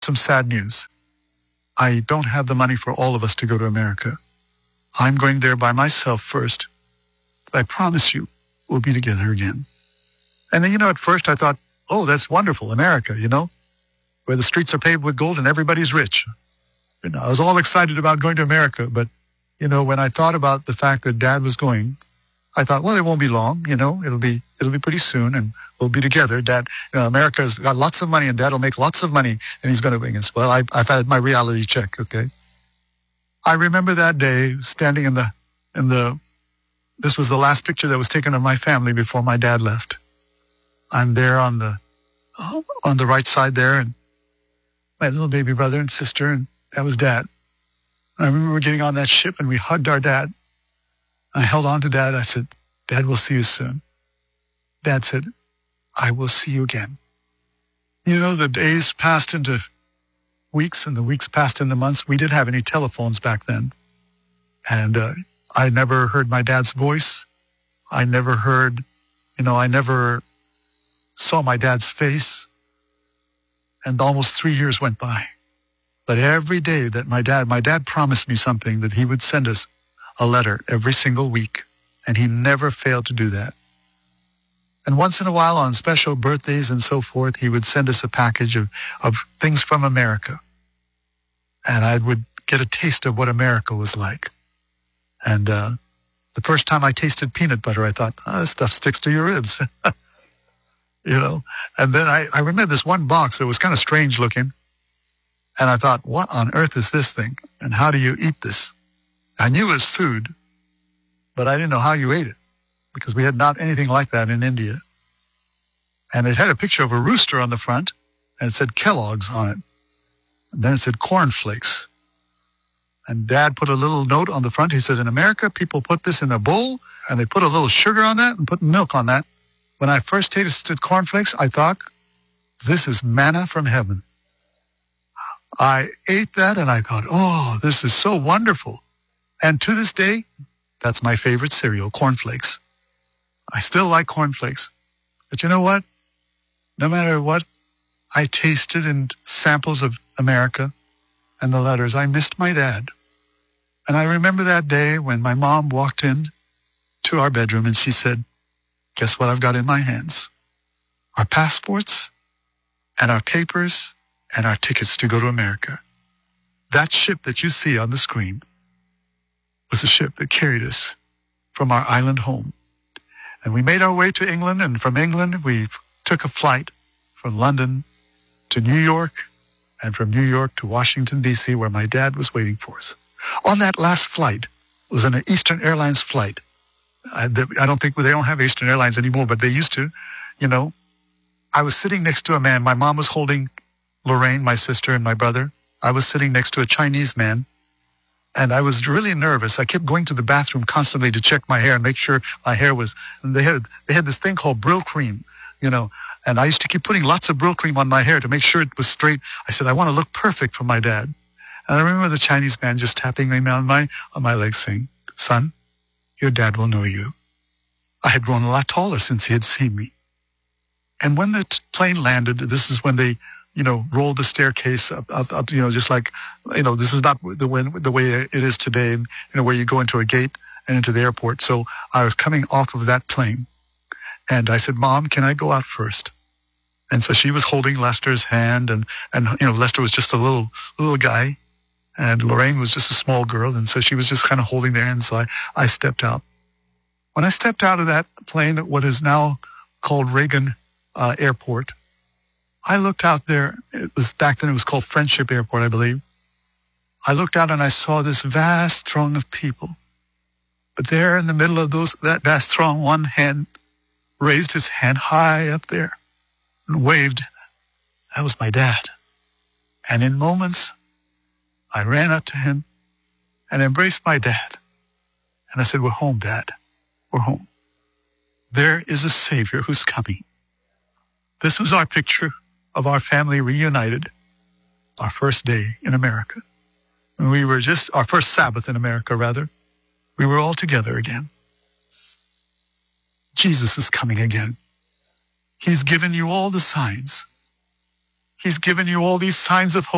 some sad news. I don't have the money for all of us to go to America. I'm going there by myself first. But I promise you, we'll be together again. And then, at first I thought, oh, that's wonderful, America, where the streets are paved with gold and everybody's rich. I was all excited about going to America, but, when I thought about the fact that Dad was going, I thought, well, it won't be long, it'll be pretty soon, and we'll be together. Dad, America's got lots of money, and Dad will make lots of money, and he's going to bring us. Well, I've had my reality check, okay? I remember that day standing in the, this was the last picture that was taken of my family before my dad left. I'm there on the right side there, and my little baby brother and sister, and that was Dad. And I remember getting on that ship, and we hugged our dad. I held on to Dad. I said, Dad, we'll see you soon. Dad said, I will see you again. The days passed into weeks, and the weeks passed into months. We didn't have any telephones back then. And I never heard my dad's voice. I never heard, I never saw my dad's face. And almost 3 years went by. But every day that my dad promised me something, that he would send us a letter every single week. And he never failed to do that. And once in a while, on special birthdays and so forth, he would send us a package of things from America. And I would get a taste of what America was like. And the first time I tasted peanut butter, I thought, this stuff sticks to your ribs. And then I remember this one box that was kind of strange looking. And I thought, what on earth is this thing? And how do you eat this? I knew it was food, but I didn't know how you ate it, because we had not anything like that in India. And it had a picture of a rooster on the front, and it said Kellogg's on it. And then it said cornflakes. And Dad put a little note on the front. He said, in America, people put this in a bowl, and they put a little sugar on that and put milk on that. When I first tasted cornflakes, I thought, this is manna from heaven. I ate that, and I thought, oh, this is so wonderful. And to this day, that's my favorite cereal, cornflakes. I still like cornflakes. But you know what? No matter what I tasted in samples of America and the letters, I missed my dad. And I remember that day when my mom walked in to our bedroom and she said, guess what I've got in my hands? Our passports and our papers and our tickets to go to America. That ship that you see on the screen was the ship that carried us from our island home. And we made our way to England, and from England we took a flight from London to New York, and from New York to Washington, D.C., where my dad was waiting for us. On that last flight, it was an Eastern Airlines flight. I don't think they don't have Eastern Airlines anymore, but they used to. I was sitting next to a man. My mom was holding Lorraine, my sister, and my brother. I was sitting next to a Chinese man. And I was really nervous. I kept going to the bathroom constantly to check my hair and make sure my hair was, and they had this thing called Brill cream, and I used to keep putting lots of Brill cream on my hair to make sure it was straight. I said, I want to look perfect for my dad. And I remember the Chinese man just tapping me on my leg saying, son, your dad will know you. I had grown a lot taller since he had seen me. And when the plane landed, this is when they, rolled the staircase up, just like, this is not the way it is today, where you go into a gate and into the airport. So I was coming off of that plane, and I said, Mom, can I go out first? And so she was holding Lester's hand, and Lester was just a little guy, and Lorraine was just a small girl, and so she was just kind of holding their hand. So I stepped out. When I stepped out of that plane at what is now called Reagan Airport, I looked out there. Back then it was called Friendship Airport, I believe. I looked out and I saw this vast throng of people. But there in the middle of that vast throng, one hand raised his hand high up there and waved. That was my dad. And in moments, I ran up to him and embraced my dad. And I said, we're home, Dad. We're home. There is a Savior who's coming. This was our picture of our family reunited, our first day in America. When we were our first Sabbath in America, rather. We were all together again. Jesus is coming again. He's given you all the signs. He's given you all these signs of hope.